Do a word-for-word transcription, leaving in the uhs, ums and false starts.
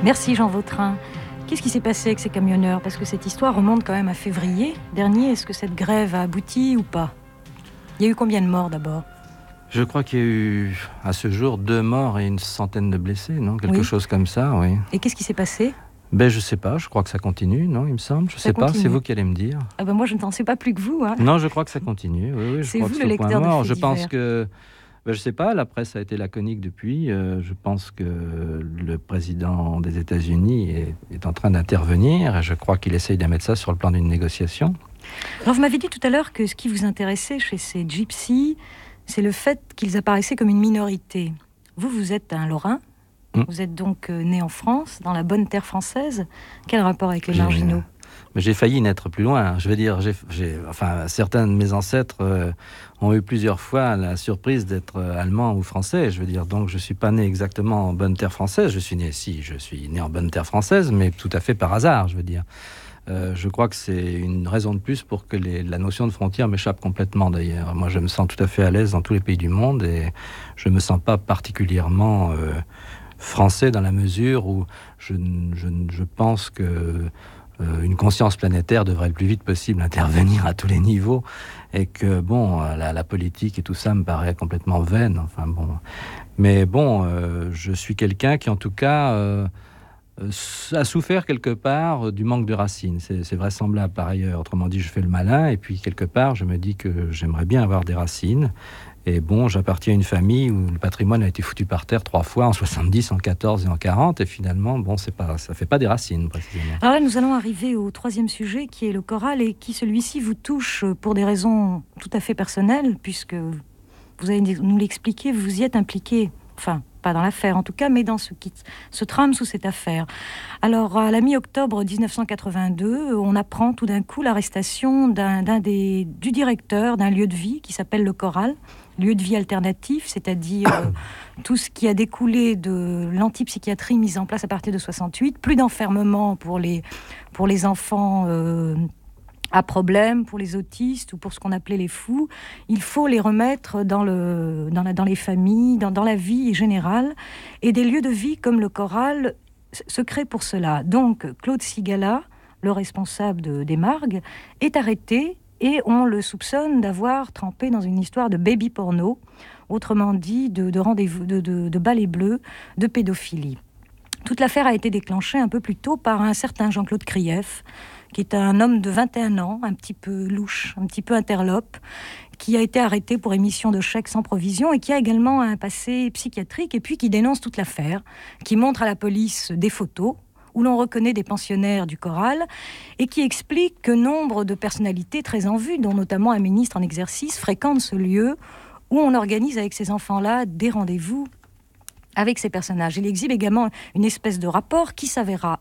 Merci Jean Vautrin. Qu'est-ce qui s'est passé avec ces camionneurs? Parce que cette histoire remonte quand même à février dernier. Est-ce que cette grève a abouti ou pas? Il y a eu combien de morts d'abord? Je crois qu'il y a eu, à ce jour, deux morts et une centaine de blessés, non? Quelque Oui. chose comme ça, oui. Et qu'est-ce qui s'est passé? Ben, je sais pas, je crois que ça continue, non, il me semble. Je Ça sais pas, continue. c'est vous qui allez me dire. Ah ben moi, je ne t'en sais pas plus que vous. Hein. Non, je crois que ça continue, oui, oui. Je C'est crois vous que le c'est au point lecteur de mort. faits Je pense divers. que... Ben, je sais pas, la presse a été laconique depuis. Euh, je pense que le président des États-Unis est, est en train d'intervenir. Et je crois qu'il essaye de mettre ça sur le plan d'une négociation. Alors vous m'avez dit tout à l'heure que ce qui vous intéressait chez ces gypsies, c'est le fait qu'ils apparaissaient comme une minorité. Vous, vous êtes un Lorrain. Mmh. Vous êtes donc euh, né en France, dans la bonne terre française. Quel rapport avec les J'ai... marginaux? Mais j'ai failli naître plus loin. Je veux dire, j'ai, j'ai, enfin, certains de mes ancêtres euh, ont eu plusieurs fois la surprise d'être euh, allemands ou français. Je veux dire, donc je suis pas né exactement en bonne terre française. Je suis né, si, je suis né en bonne terre française, mais tout à fait par hasard, je veux dire. Euh, je crois que c'est une raison de plus pour que les, la notion de frontière m'échappe complètement, d'ailleurs. Moi, je me sens tout à fait à l'aise dans tous les pays du monde et je me sens pas particulièrement euh, français dans la mesure où je, je, je pense que une conscience planétaire devrait le plus vite possible intervenir à tous les niveaux et que bon, la, la politique et tout ça me paraît complètement vaine. Enfin bon, mais bon, euh, je suis quelqu'un qui en tout cas euh, a souffert quelque part du manque de racines. C'est, c'est vraisemblable par ailleurs. Autrement dit, je fais le malin et puis quelque part, je me dis que j'aimerais bien avoir des racines. Et bon, j'appartiens à une famille où le patrimoine a été foutu par terre trois fois, en soixante-dix, en quatorze et en quarante. Et finalement, bon, c'est pas, ça ne fait pas des racines, précisément. Alors là, nous allons arriver au troisième sujet, qui est le choral, et qui, celui-ci, vous touche pour des raisons tout à fait personnelles, puisque vous allez nous l'expliquer, vous y êtes impliqué. Enfin, pas dans l'affaire en tout cas, mais dans ce qui se trame sous cette affaire. Alors, à la mi-octobre dix-neuf cent quatre-vingt-deux, on apprend tout d'un coup l'arrestation d'un, d'un des, du directeur d'un lieu de vie qui s'appelle le Choral, lieu de vie alternatif, c'est-à-dire euh, tout ce qui a découlé de l'antipsychiatrie mise en place à partir de soixante-huit, plus d'enfermement pour les, pour les enfants euh, à problème, pour les autistes ou pour ce qu'on appelait les fous. Il faut les remettre dans, le, dans, la, dans les familles, dans, dans la vie générale. Et des lieux de vie comme le Choral se créent pour cela. Donc, Claude Sigala, le responsable de, des Margues, est arrêté et on le soupçonne d'avoir trempé dans une histoire de baby porno, autrement dit de, de rendez-vous, de, de, de balai bleu, de pédophilie. Toute l'affaire a été déclenchée un peu plus tôt par un certain Jean-Claude Krief, qui est un homme de vingt et un ans, un petit peu louche, un petit peu interlope, qui a été arrêté pour émission de chèques sans provision et qui a également un passé psychiatrique et puis qui dénonce toute l'affaire, qui montre à la police des photos où l'on reconnaît des pensionnaires du Choral et qui explique que nombre de personnalités très en vue, dont notamment un ministre en exercice, fréquentent ce lieu où on organise avec ces enfants-là des rendez-vous avec ces personnages. Il exhibe également une espèce de rapport qui s'avéra